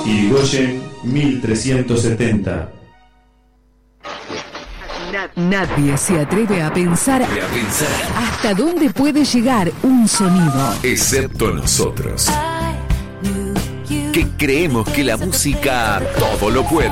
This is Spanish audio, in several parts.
Irigoyen 1370. Nadie se atreve a pensar hasta dónde puede llegar un sonido, excepto nosotros, que creemos que la música todo lo puede.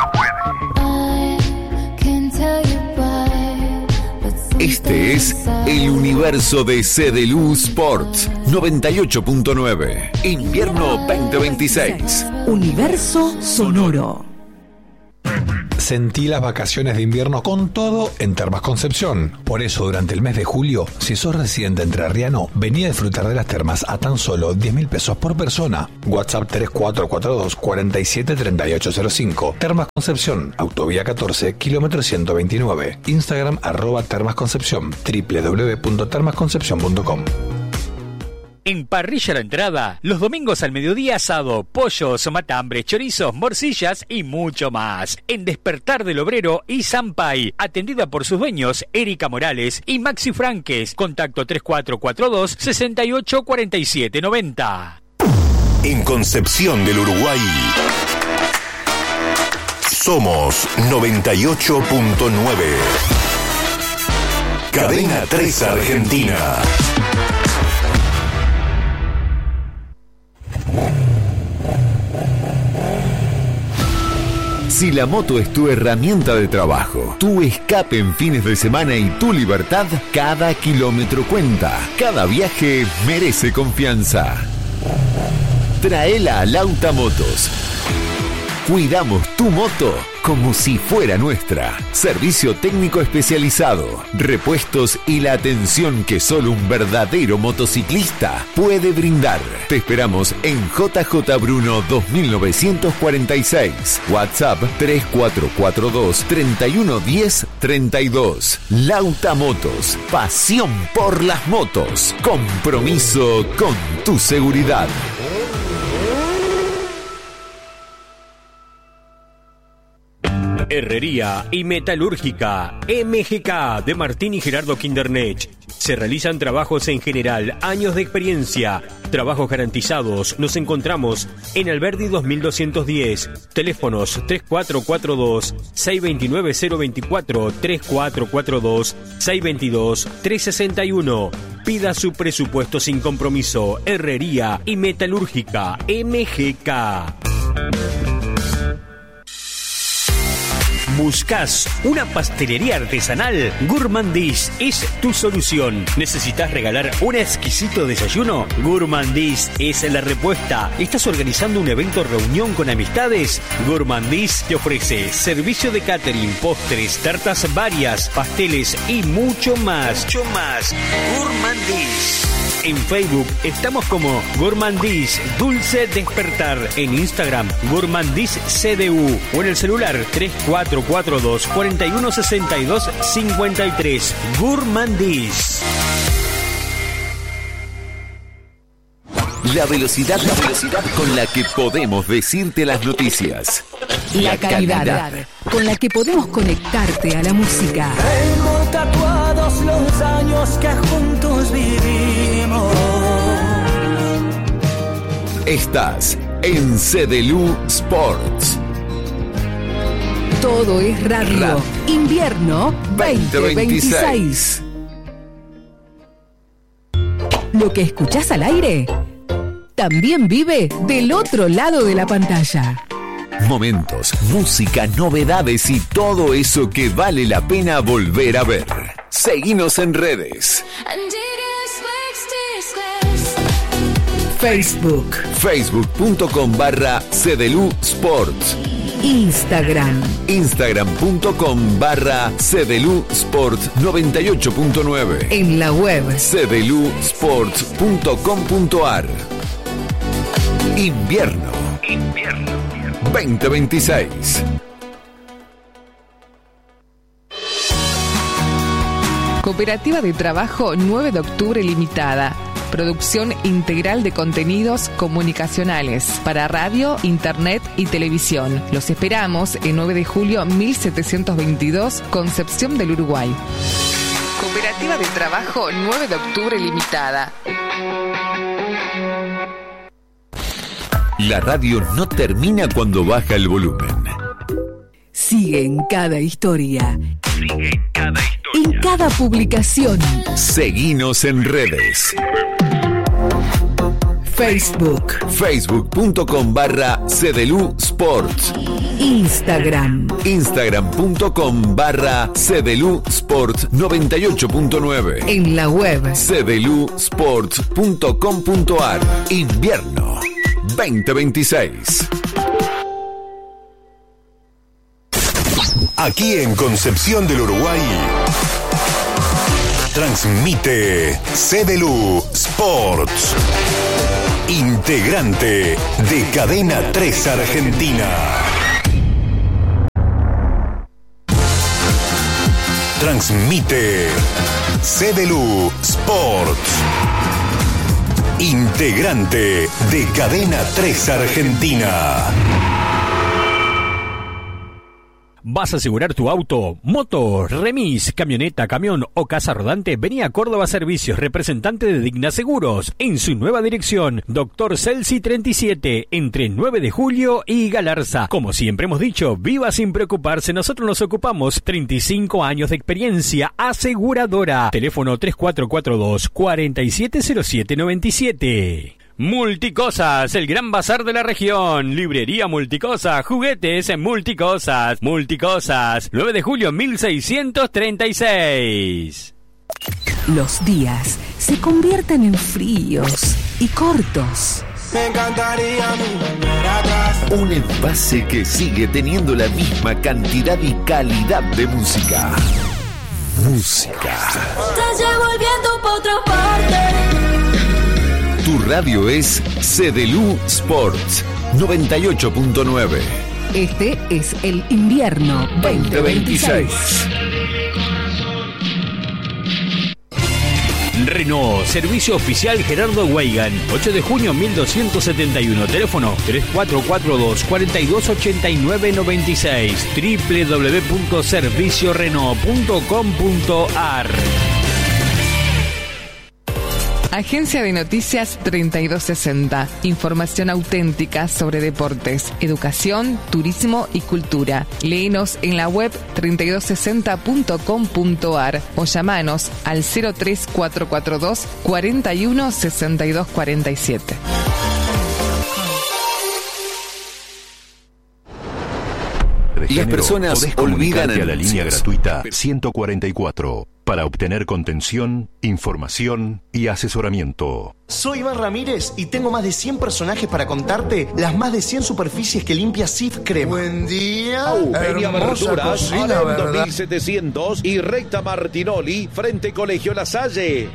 Este es el universo de CDLU Sports 98.9, invierno 2026. Universo sonoro. Sentí las vacaciones de invierno con todo en Termas Concepción. Por eso, durante el mes de julio, si sos residente entrerriano, vení a disfrutar de las termas a tan solo 10.000 pesos por persona. WhatsApp 3442 473805. Termas Concepción, Autovía 14, kilómetro 129. Instagram @Termas Concepción, www.termasconcepcion.com. En Parrilla La Entrada, los domingos al mediodía asado, pollos, matambres, chorizos, morcillas y mucho más. En Despertar del Obrero y Sampay, atendida por sus dueños Erika Morales y Maxi Franques. Contacto 3442 684790. En Concepción del Uruguay somos 98.9. Cadena 3 Argentina. Si la moto es tu herramienta de trabajo, tu escape en fines de semana y tu libertad, cada kilómetro cuenta. Cada viaje merece confianza. Traela a Lauta Motos. Cuidamos tu moto como si fuera nuestra. Servicio técnico especializado, repuestos y la atención que solo un verdadero motociclista puede brindar. Te esperamos en JJ Bruno 2946. WhatsApp 3442 3110 32. Lauta Motos. Pasión por las motos. Compromiso con tu seguridad. Herrería y Metalúrgica MGK de Martín y Gerardo Kindernech. Se realizan trabajos en general, años de experiencia, trabajos garantizados. Nos encontramos en Alberdi 2210. Teléfonos 3442-629-024, 3442-622-361. Pida su presupuesto sin compromiso. Herrería y Metalúrgica MGK. ¿Buscas una pastelería artesanal? Gourmandis es tu solución. ¿Necesitas regalar un exquisito desayuno? Gourmandis es la respuesta. ¿Estás organizando un evento reunión con amistades? Gourmandis te ofrece servicio de catering, postres, tartas varias, pasteles y mucho más. Gourmandis. En Facebook estamos como Gourmandis Dulce Despertar. En Instagram Gourmandis CDU o en el celular 3442 4162 53. Gourmandis. La velocidad con la que podemos decirte las noticias. La calidad con la que podemos conectarte a la música. Tengo tatuados los años que juntos vivimos. Estás en CDLU Sports. Todo es radio. Invierno 2026. Lo que escuchás al aire también vive del otro lado de la pantalla. Momentos, música, novedades y todo eso que vale la pena volver a ver. Seguinos en redes. Facebook. Facebook.com/CDLU Sports. Instagram.com/CDLU Sports 98.9. En la web cdlusports.com.ar. Invierno 2026. Cooperativa de Trabajo 9 de Octubre Limitada. Producción integral de contenidos comunicacionales para radio, internet y televisión. Los esperamos en 9 de julio 1722, Concepción del Uruguay. Cooperativa de Trabajo 9 de Octubre Limitada. La radio no termina cuando baja el volumen. Sigue en cada historia. En cada publicación. Seguinos en redes. Facebook. Facebook.com/CDLU Sports. Instagram. Instagram.com/CDLU Sports 98.9. En la web. cdlusports.com.ar. Invierno 2026. Aquí en Concepción del Uruguay transmite CDLU Sports, integrante de Cadena 3 Argentina. Transmite CDLU Sports, integrante de Cadena 3 Argentina. ¿Vas a asegurar tu auto, moto, remis, camioneta, camión o casa rodante? Vení a Córdoba Servicios, representante de Digna Seguros, en su nueva dirección, Dr. Celsi 37, entre 9 de julio y Galarza. Como siempre hemos dicho, viva sin preocuparse, nosotros nos ocupamos. 35 años de experiencia aseguradora. Teléfono 3442-470797. Multicosas, el gran bazar de la región. Librería Multicosa, juguetes en Multicosas. Multicosas, 9 de julio 1636. Los días se convierten en fríos y cortos. Me encantaría volver atrás. Un envase que sigue teniendo la misma cantidad y calidad de música. Música. Estás ya volviendo por otra parte. Tu radio es CDLU Sports 98.9. Este es el invierno 2026. Renault, servicio oficial Gerardo Weigan, 8 de junio 1271, teléfono 3442-428996, www.serviciorenault.com.ar. Agencia de Noticias 3260. Información auténtica sobre deportes, educación, turismo y cultura. Léenos en la web 3260.com.ar o llamanos al 03442 41 62 47. Las personas podés olvidan comunicarte a la anuncios. línea gratuita 144 para obtener contención, información y asesoramiento. Soy Iván Ramírez y tengo más de 100 personajes para contarte las más de 100 superficies que limpia Sif Crema. Buen día. Peña Verduras, cocina, Alem ¿verdad? 2700 y Recta Martinoli, frente Colegio La Salle.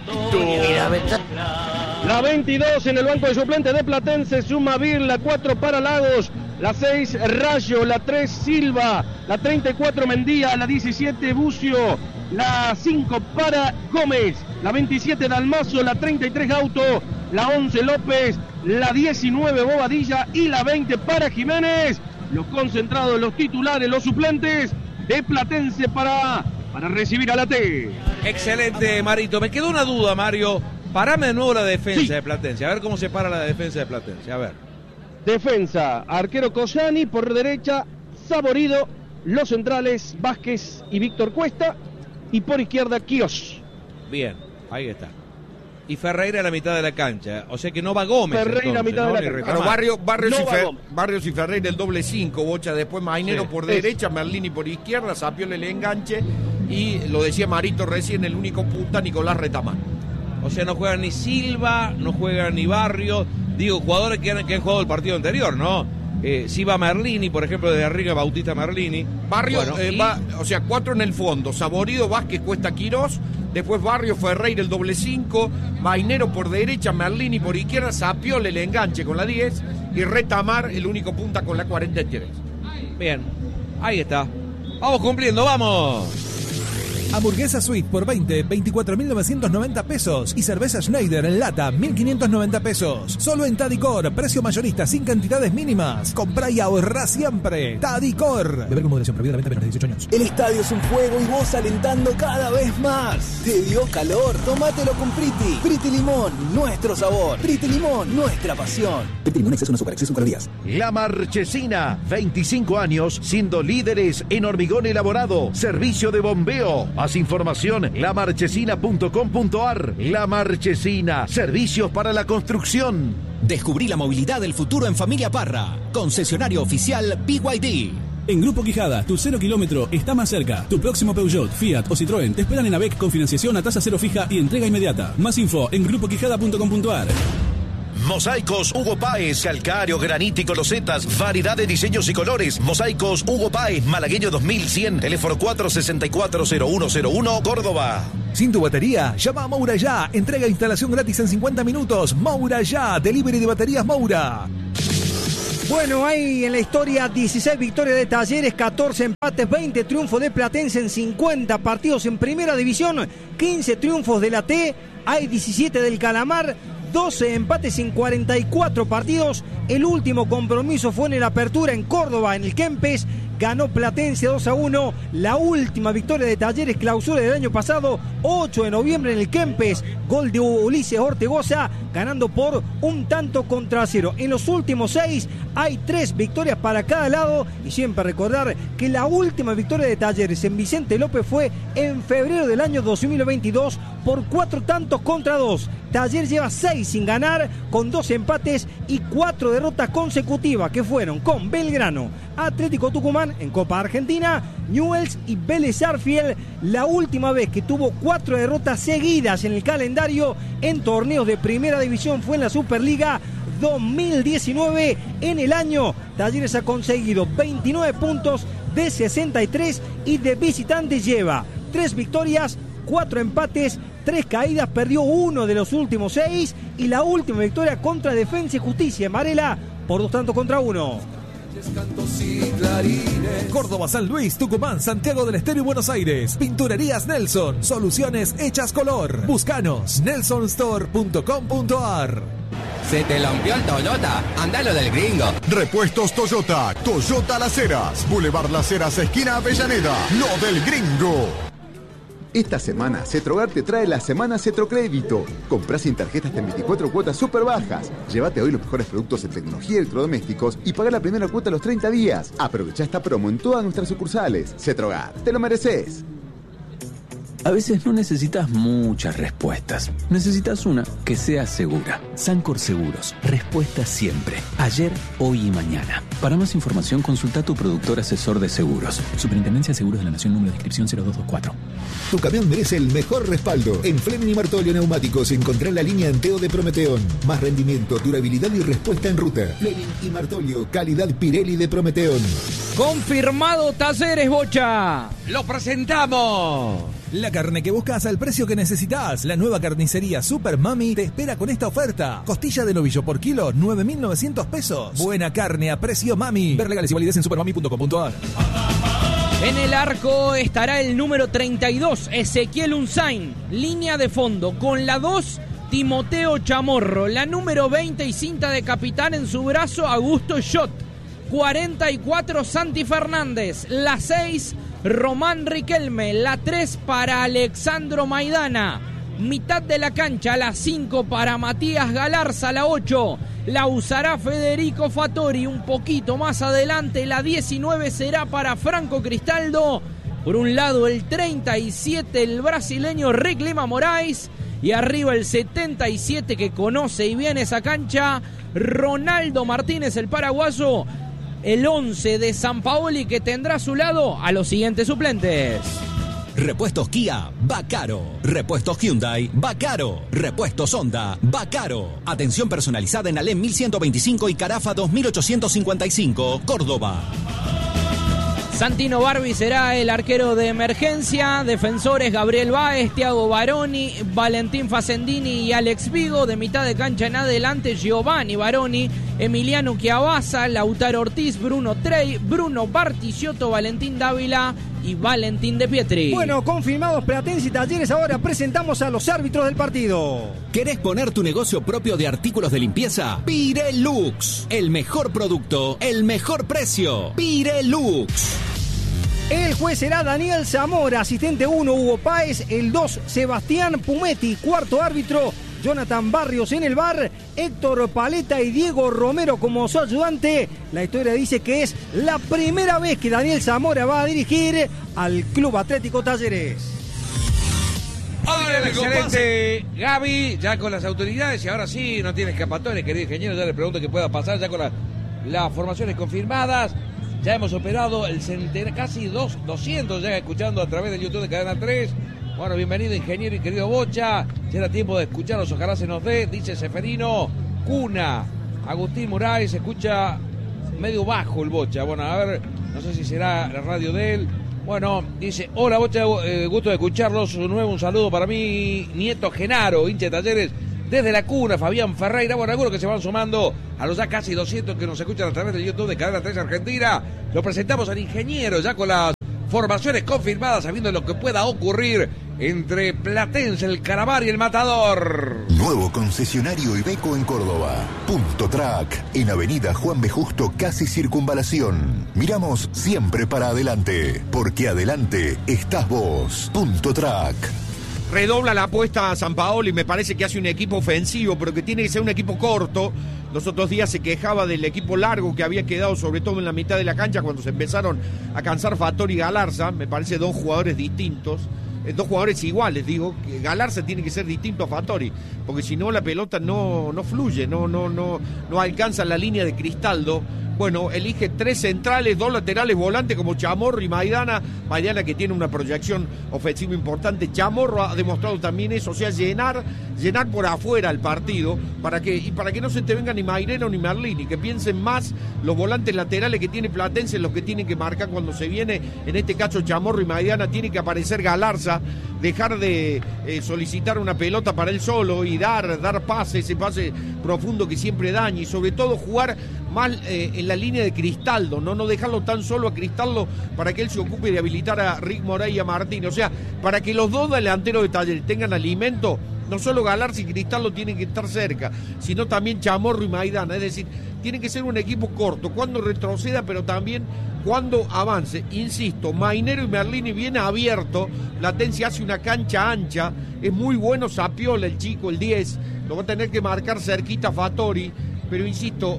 La 22 en el banco de suplentes de Platense suma Vir, la 4 para Lagos, la 6 Rayo, la 3 Silva, la 34 Mendía, la 17 Bucio, la 5 para Gómez, la 27 Dalmazo, la 33 Gauto, la 11 López, la 19 Bobadilla y la 20 para Jiménez. Los concentrados, los titulares, los suplentes de Platense para recibir a la T. Excelente, Marito. Me quedó una duda, Mario. Parame de nuevo la defensa de Platense. A ver cómo se para la defensa de Platense. A ver. Defensa, arquero Cosani, por derecha Saborido, los centrales Vázquez y Víctor Cuesta, y por izquierda Quíos. Bien, ahí está. Y Ferreira a la mitad de la cancha. O sea que no va Gómez. Ferreira a mitad de la cancha. Claro, Barrios y Ferreira el doble 5, Bocha después Mainero por derecha, Merlini por izquierda, Sapiola el enganche y lo decía Marito recién, el único punta Nicolás Retamán. O sea, no juegan ni Silva, no juegan ni Barrio. Digo, jugadores que han jugado el partido anterior, ¿no? Sí va Merlini, por ejemplo, de arriba Bautista Merlini. Barrio, va, o sea, 4 en el fondo. Saborido, Vázquez, Cuesta, Quirós. Después Barrio, Ferreira, el doble 5. Mainero por derecha, Merlini por izquierda. Sapiola el enganche con la 10. Y Retamar, el único punta con la 43. Bien, ahí está. Vamos cumpliendo, vamos. Hamburguesa Suite por 24.990 pesos. Y cerveza Schneider en lata, 1.590 pesos. Solo en Tadicor, precio mayorista sin cantidades mínimas. Comprá y ahorrá siempre. Tadicor. Beber con moderación, prohibida la venta a menores de 18 años. El estadio es un juego y vos alentando cada vez más. ¿Te dio calor? Tómatelo con Priti. Priti Limón, nuestro sabor. Priti Limón, nuestra pasión. Priti Limón es una super acceso con días. La Marchesina, 25 años siendo líderes en hormigón elaborado, servicio de bombeo. Más información, lamarchesina.com.ar. La Marchesina, servicios para la construcción. Descubrí la movilidad del futuro en Familia Parra. Concesionario oficial BYD. En Grupo Quijada, tu 0 kilómetro está más cerca. Tu próximo Peugeot, Fiat o Citroën te esperan en AVEC con financiación a tasa cero fija y entrega inmediata. Más info en grupoquijada.com.ar. Mosaicos Hugo Páez, calcáreo, granítico, losetas, variedad de diseños y colores. Mosaicos Hugo Páez, Malagueño 2100, teléfono 464-0101, Córdoba. ¿Sin tu batería? Llama a Moura Ya. Entrega e instalación gratis en 50 minutos. Moura Ya, delivery de baterías Moura. Bueno, hay en la historia 16 victorias de Talleres, 14 empates, 20 triunfos de Platense en 50 partidos en Primera División, 15 triunfos de la T, hay 17 del Calamar, 12 empates en 44 partidos. El último compromiso fue en la apertura en Córdoba, en el Kempes. Ganó Platense 2-1. La última victoria de Talleres, clausura del año pasado, 8 de noviembre en el Kempes. Gol de Ulises Ortegoza, ganando por 1-0. En los últimos 6 hay 3 victorias para cada lado. Y siempre recordar que la última victoria de Talleres en Vicente López fue en febrero del año 2022 por 4-2. Talleres lleva 6 sin ganar, con 2 empates y 4 derrotas consecutivas, que fueron con Belgrano, Atlético Tucumán en Copa Argentina, Newell's y Vélez Sarsfield. La última vez que tuvo 4 derrotas seguidas en el calendario en torneos de Primera División fue en la Superliga 2019. En el año, Talleres ha conseguido 29 puntos de 63 y de visitantes lleva 3 victorias, 4 empates, 3 caídas, perdió 1 de los últimos 6 y la última victoria contra Defensa y Justicia en Varela por 2-1. Córdoba, San Luis, Tucumán, Santiago del Estero y Buenos Aires. Pinturerías Nelson, soluciones hechas color. Búscanos, nelsonstore.com.ar. ¿Se te rompió el Toyota? Andalo del Gringo. Repuestos Toyota, Toyota Las Heras, Boulevard Las Heras, esquina Avellaneda, lo del Gringo. Esta semana, Cetrogar te trae la Semana Cetrocrédito. Comprá sin tarjetas en 24 cuotas súper bajas. Llévate hoy los mejores productos en tecnología y electrodomésticos y paga la primera cuota a los 30 días. Aprovecha esta promo en todas nuestras sucursales. Cetrogar, te lo mereces. A veces no necesitas muchas respuestas. Necesitas una que sea segura. Sancor Seguros. Respuesta siempre. Ayer, hoy y mañana. Para más información, consulta a tu productor asesor de seguros. Superintendencia de Seguros de la Nación, número de inscripción 0224. Tu camión merece el mejor respaldo. En Fleming y Martolio Neumáticos encontrá la línea Anteo de Prometeón. Más rendimiento, durabilidad y respuesta en ruta. Fleming y Martolio, calidad Pirelli de Prometeón. Confirmado Talleres, Bocha. ¡Lo presentamos! La carne que buscas al precio que necesitas. La nueva carnicería Super Mami te espera con esta oferta. Costilla de novillo por kilo, 9.900 pesos. Buena carne a precio Mami. Ver legales y validez en supermami.com.ar. En el arco estará el número 32, Ezequiel Unzain. Línea de fondo con la 2, Timoteo Chamorro. La número 20 y cinta de capitán en su brazo, Augusto Schott. 44, Santi Fernández. La 6, Román Riquelme. La 3 para Alexandro Maidana. Mitad de la cancha, la 5 para Matías Galarza. La 8 la usará Federico Fattori. Un poquito más adelante, la 19 será para Franco Cristaldo. Por un lado el 37, el brasileño Rick Lima Moraes. Y arriba el 77, que conoce y viene esa cancha, Ronaldo Martínez, el paraguayo. El 11 de Sampaoli, que tendrá a su lado a los siguientes suplentes. Repuestos Kia, va caro. Repuestos Hyundai, va caro. Repuestos Honda, va caro. Atención personalizada en Alem 1125 y Carafa 2855, Córdoba. Santino Barbi será el arquero de emergencia. Defensores Gabriel Báez, Thiago Baroni, Valentín Facendini y Alex Vigo. De mitad de cancha en adelante, Giovanni Baroni. Emiliano Chiavasa, Lautaro Ortiz, Bruno Trey, Bruno Barticciotto, Valentín Dávila y Valentín De Pietri. Bueno, confirmados Platense y Talleres, ahora presentamos a los árbitros del partido. ¿Querés poner tu negocio propio de artículos de limpieza? Pirelux. El mejor producto, el mejor precio. Pirelux. El juez será Daniel Zamora, asistente 1 Hugo Páez, el 2 Sebastián Pumetti, cuarto árbitro Jonathan Barrios en el VAR, Héctor Paleta y Diego Romero como su ayudante. La historia dice que es la primera vez que Daniel Zamora va a dirigir al Club Atlético Talleres. Excelente, Gaby, ya con las autoridades y ahora sí, no tiene escapatoria, querido ingeniero, ya le pregunto qué pueda pasar ya con las formaciones confirmadas. Ya hemos operado el centenar, casi 200 ya escuchando a través del YouTube de Cadena 3. Bueno, bienvenido ingeniero y querido Bocha. Ya era tiempo de escucharlos, ojalá se nos dé, dice Seferino. Cuna, Agustín Muray, se escucha medio bajo el Bocha. Bueno, a ver, no sé si será la radio de él. Bueno, dice, hola Bocha, gusto de escucharlos. Un saludo para mi nieto Genaro, hincha de Talleres. Desde la cuna, Fabián Ferreira, bueno, algunos que se van sumando a los ya casi 200 que nos escuchan a través del YouTube de Cadena 3 Argentina. Lo presentamos al ingeniero ya con las formaciones confirmadas, sabiendo lo que pueda ocurrir entre Platense, el Calamar y el Matador. Nuevo concesionario Iveco en Córdoba. Punto Track, en Avenida Juan B. Justo, casi Circunvalación. Miramos siempre para adelante, porque adelante estás vos. Punto Track. Redobla la apuesta a Sampaoli, me parece que hace un equipo ofensivo, pero que tiene que ser un equipo corto. Los otros días se quejaba del equipo largo que había quedado sobre todo en la mitad de la cancha cuando se empezaron a cansar Fattori y Galarza. Me parece dos jugadores distintos, dos jugadores iguales, digo, que Galarza tiene que ser distinto a Fattori, porque si no la pelota no fluye, no alcanza la línea de Cristaldo. Bueno, elige 3 centrales, 2 laterales volantes como Chamorro y Maidana. Maidana que tiene una proyección ofensiva importante. Chamorro ha demostrado también eso, o sea, llenar por afuera el partido para que no se te venga ni Maireno ni Merlini, que piensen más los volantes laterales que tiene Platense, los que tienen que marcar cuando se viene, en este caso Chamorro y Maidana. Tiene que aparecer Galarza, dejar de solicitar una pelota para él solo y dar pase, ese pase profundo que siempre daña, y sobre todo jugar más en la línea de Cristaldo, no dejarlo tan solo a Cristaldo para que él se ocupe de habilitar a Rick Moray y a Martín, o sea, para que los dos delanteros de Talleres tengan alimento. No solo Galarza y Cristaldo tienen que estar cerca, sino también Chamorro y Maidana, es decir, tiene que ser un equipo corto, cuando retroceda, pero también cuando avance. Insisto, Mainero y Merlini viene abierto, Platense hace una cancha ancha, es muy bueno Sapiola, el chico, el 10, lo va a tener que marcar cerquita Fattori, pero insisto,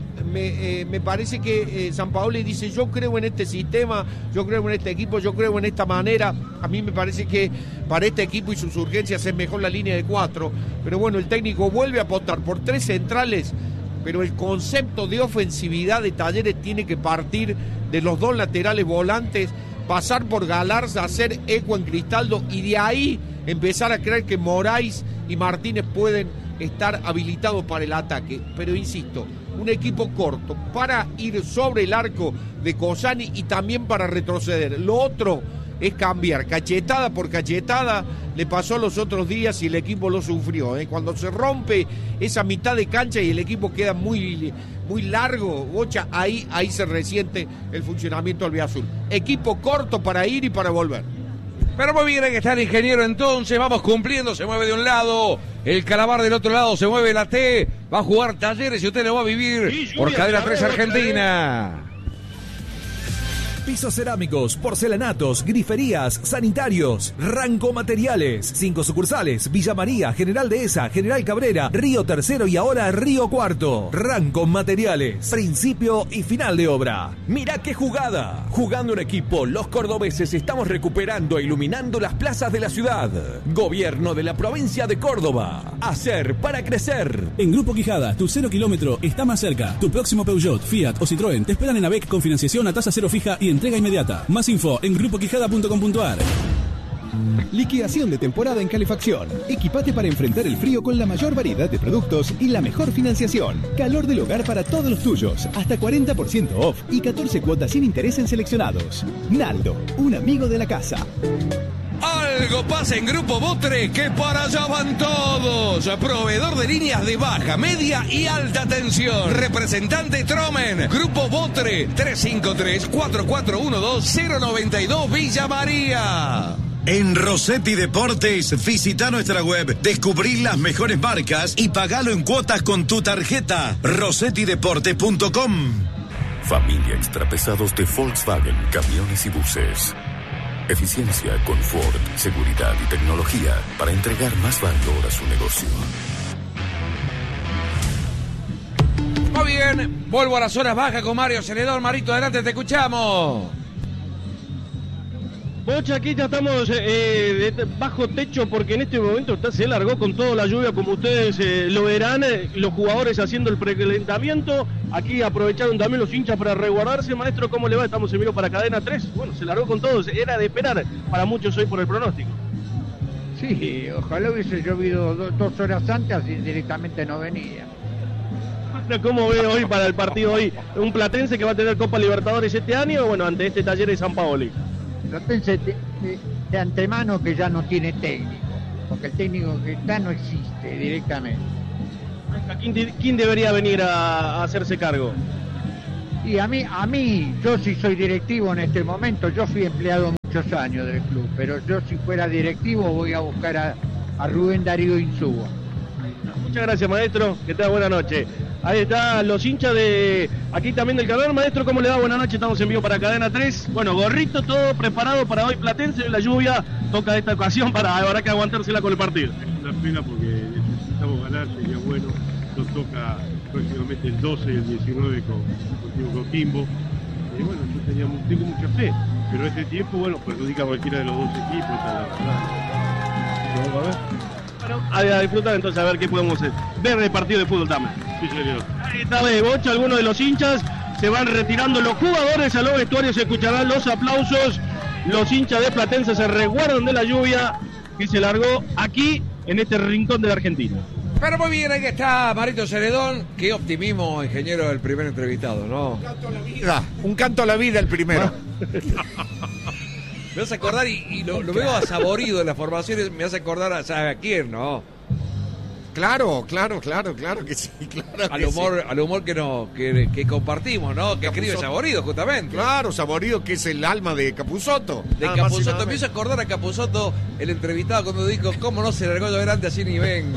me parece que Sampaoli dice, yo creo en este sistema, yo creo en este equipo, yo creo en esta manera. A mí me parece que para este equipo y sus urgencias es mejor la línea de 4, pero bueno, el técnico vuelve a apostar por 3 centrales, pero el concepto de ofensividad de Talleres tiene que partir de los 2 laterales volantes, pasar por Galarza, hacer eco en Cristaldo y de ahí empezar a creer que Moraes y Martínez pueden estar habilitados para el ataque. Pero insisto, un equipo corto para ir sobre el arco de Cosani y también para retroceder. Lo otro es cambiar, cachetada por cachetada. Le pasó los otros días y el equipo lo sufrió, Cuando se rompe esa mitad de cancha y el equipo queda muy largo, Bocha, ahí se resiente el funcionamiento albiazul. Equipo corto para ir y para volver. Pero muy bien, ahí está el ingeniero entonces, vamos cumpliendo, se mueve de un lado, el Calamar del otro lado, se mueve la T, va a jugar Talleres y usted lo va a vivir por Cadena 3 Argentina. Pisos cerámicos, porcelanatos, griferías, sanitarios, Ranco Materiales, 5 sucursales, Villa María, General Dehesa, General Cabrera, Río Tercero y ahora Río Cuarto. Ranco Materiales, principio y final de obra. Mirá qué jugada. Jugando en equipo, los cordobeses estamos recuperando e iluminando las plazas de la ciudad. Gobierno de la provincia de Córdoba. Hacer para crecer. En Grupo Quijada, tu 0 kilómetro está más cerca. Tu próximo Peugeot, Fiat o Citroën te esperan en AVEC con financiación a tasa cero fija y entrega inmediata. Más info en grupoquijada.com.ar. Liquidación de temporada en calefacción. Equipate para enfrentar el frío con la mayor variedad de productos y la mejor financiación. Calor del hogar para todos los tuyos. Hasta 40% off y 14 cuotas sin interés en seleccionados. Naldo, un amigo de la casa. Algo pasa en Grupo Botre que para allá van todos. Proveedor de líneas de baja, media y alta tensión. Representante Tromen. Grupo Botre 353-4412-092 Villa María. En Rossetti Deportes, visita nuestra web, descubrí las mejores marcas y pagalo en cuotas con tu tarjeta. RossettiDeportes.com. Familia Extrapesados de Volkswagen, camiones y buses. Eficiencia, confort, seguridad y tecnología para entregar más valor a su negocio. Muy bien, vuelvo a las horas bajas con Mario Celedón. Marito, adelante, te escuchamos. Bocha, aquí ya estamos bajo techo porque en este momento se largó con toda la lluvia, como ustedes lo verán, los jugadores haciendo el precalentamiento. Aquí aprovecharon también los hinchas para resguardarse. Maestro, ¿cómo le va? Estamos en vivo para Cadena 3. Bueno, se largó con todos, era de esperar para muchos hoy por el pronóstico. Sí, ojalá hubiese llovido 2 horas antes, así directamente no venía. ¿Cómo ve hoy para el partido hoy? ¿Un Platense que va a tener Copa Libertadores este año? Bueno, ante este Taller de San Paoli. Platense de antemano que ya no tiene técnico, porque el técnico que está no existe directamente. ¿Quién debería venir a hacerse cargo? Y a mí, yo sí soy directivo en este momento, yo fui empleado muchos años del club, pero yo si fuera directivo voy a buscar a Rubén Darío Insúa. Muchas gracias, maestro, que tenga buena noche. Ahí están los hinchas de aquí también del calor. Maestro, ¿cómo le va? Buenas noches, estamos en vivo para Cadena 3. Bueno, gorrito, todo preparado para hoy Platense. La lluvia toca esta ocasión, habrá que aguantársela con el partido. Es una pena porque necesitamos ganar, sería bueno. Nos toca próximamente el 12 y el 19 con Coquimbo. Y bueno, yo tengo mucha fe, pero este tiempo, bueno, perjudica a cualquiera de los dos equipos. Vamos a ver. Bueno, a disfrutar entonces, a ver qué podemos ver el partido de fútbol también. Sí, señor. Ahí está de Bocha, algunos de los hinchas se van retirando los jugadores a los vestuarios, se escucharán los aplausos. Los hinchas de Platense se resguardan de la lluvia que se largó aquí en este rincón de la Argentina. Pero muy bien, ahí está Marito Celedón. Qué optimismo, ingeniero, el primer entrevistado, ¿no? Un canto a la vida el primero. Me hace acordar, y lo veo asaborido en las formaciones, me hace acordar a ¿sabe a quién, no? Claro que sí, al humor que compartimos, ¿no? Que escribe Saborido, justamente. Claro, Saborido, que es el alma de Capusotto. De Capusotto, me hizo acordar a Capusotto, el entrevistado, cuando dijo, ¿cómo no se largó llorante así ni vengo?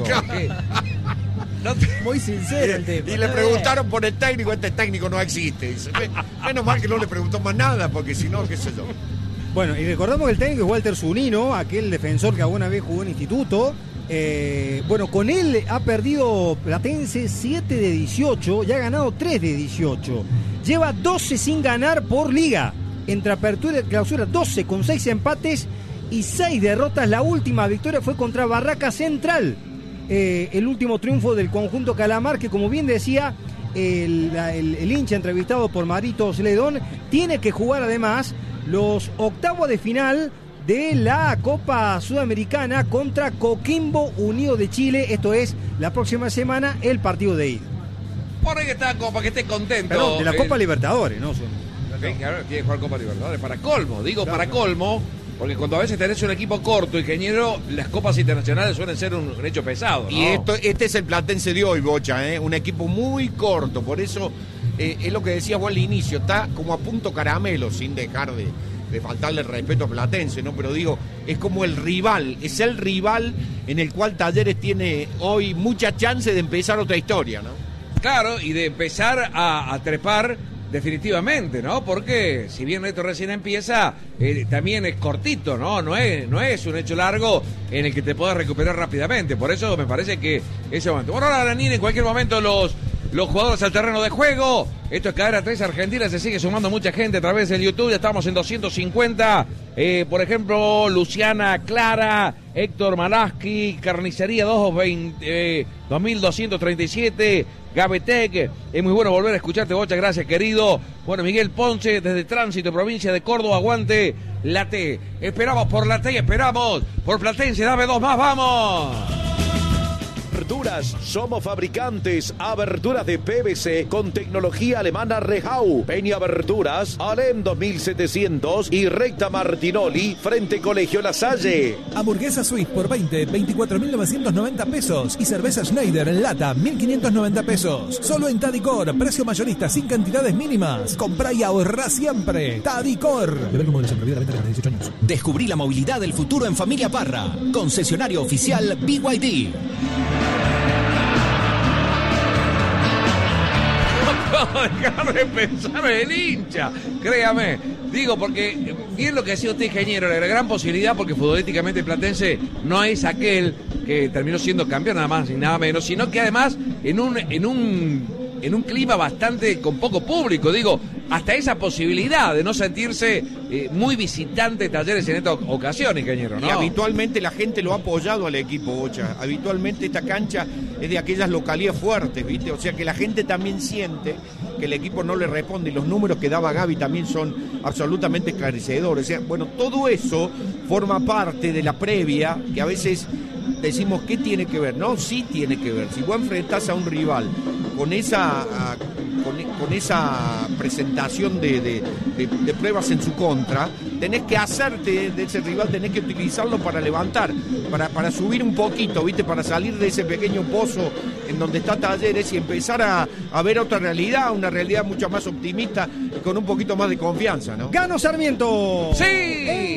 Muy sincero el tema. Y le preguntaron por el técnico, este técnico no existe. Dice, menos mal que no le preguntó más nada, porque si no, qué sé yo. Bueno, y recordamos que el técnico es Walter Zunino, aquel defensor que alguna vez jugó en instituto. Bueno, con él ha perdido Platense 7 de 18 y ha ganado 3 de 18. Lleva 12 sin ganar por liga. Entre apertura y clausura, 12 con 6 empates y 6 derrotas. La última victoria fue contra Barraca Central. El último triunfo del conjunto Calamar, que como bien decía el hincha entrevistado por Marito Celedón, tiene que jugar además los octavos de final de la Copa Sudamericana contra Coquimbo Unido de Chile. Esto es la próxima semana, el partido de ida. Por ahí está, para que esté contento. Perdón, de la Copa Libertadores, ¿no? Tiene que jugar Copa Libertadores, para colmo, para colmo, porque cuando a veces tenés un equipo corto, ingeniero, las copas internacionales suelen ser un hecho pesado, ¿no? Y este es el Platense de hoy, Bocha, un equipo muy corto, por eso es lo que decías vos al inicio, está como a punto caramelo, sin dejar de faltarle el respeto a Platense, ¿no? Pero digo, es como el rival en el cual Talleres tiene hoy mucha chance de empezar otra historia, ¿no? Claro, y de empezar a trepar definitivamente, ¿no? Porque si bien esto recién empieza, también es cortito, ¿no? No es un hecho largo en el que te puedas recuperar rápidamente. Por eso me parece que ese momento. Bueno, ahora en cualquier momento los jugadores al terreno de juego. Esto es Cadena 3 Argentina, se sigue sumando mucha gente a través del YouTube, ya estamos en 250. Por ejemplo, Luciana Clara, Héctor Malaski, Carnicería 2237, Gabetec. Es muy bueno volver a escucharte, Bocha, gracias, querido. Bueno, Miguel Ponce, desde Tránsito, provincia de Córdoba, aguante la T. Esperamos por la T y esperamos por Platense, dame 2 más, vamos. Aberturas. Somos fabricantes. Aberturas de PVC con tecnología alemana Rehau. Peña Aberturas, Alem 2700 y Recta Martinoli, frente Colegio La Salle. Hamburguesa Swiss por 24.990 pesos. Y cerveza Schneider en lata, 1.590 pesos. Solo en Tadicor, precio mayorista sin cantidades mínimas. Comprá y ahorrá siempre. Tadicor. Deber como de la venta de 18 años. Descubrí la movilidad del futuro en Familia Parra. Concesionario oficial BYD. Dejar de pensar en el hincha, créame. Digo, porque bien lo que decía usted, ingeniero, la gran posibilidad, porque futbolísticamente Platense no es aquel que terminó siendo campeón, nada más y nada menos, sino que además en un clima bastante con poco público, digo, hasta esa posibilidad de no sentirse muy visitante Talleres en esta ocasión, ingeniero, ¿no? Y habitualmente la gente lo ha apoyado al equipo, Bocha. Habitualmente esta cancha es de aquellas localidades fuertes, ¿viste? O sea que la gente también siente que el equipo no le responde y los números que daba Gaby también son absolutamente esclarecedores. O sea, bueno, todo eso forma parte de la previa que a veces decimos, ¿qué tiene que ver? No, sí tiene que ver. Si vos enfrentás a un rival con esa presentación de pruebas en su contra, tenés que hacerte de ese rival, tenés que utilizarlo para levantar, para subir un poquito, ¿viste? Para salir de ese pequeño pozo en donde está Talleres y empezar a ver otra realidad, una realidad mucho más optimista y con un poquito más de confianza, ¿no? ¡Gano Sarmiento! ¡Sí!